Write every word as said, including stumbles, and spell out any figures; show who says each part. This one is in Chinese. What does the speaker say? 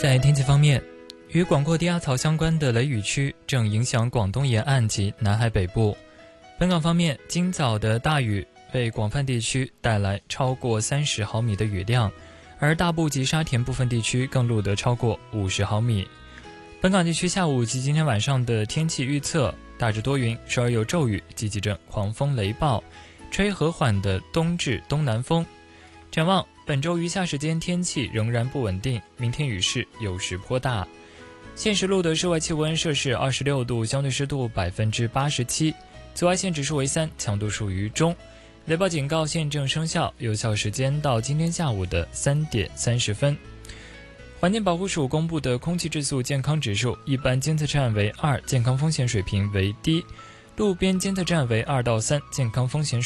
Speaker 1: 在天气方面，与广阔低压槽相关的雷雨区正影响广东沿岸及南海北部。本港方面，今早的大雨为广泛地区带来超过三十毫米的雨量，而大埔及沙田部分地区更录得超过五十毫米。本港地区下午及今天晚上的天气预测大致多云，时而有骤雨及几阵狂风雷暴，吹和缓的东至东南风。展望本周余下时间天气仍然不稳定，明天雨势有时颇大。现时录的室外气温摄氏二十六度，相对湿度百分之八十七，紫外线指数为三，强度属于中。雷暴警告现正生效，有效时间到今天下午的三点三十分。环境保护署公布的空气质素健康指数，一般监测站为二，健康风险水平为低；路边监测站为二到三，健康风险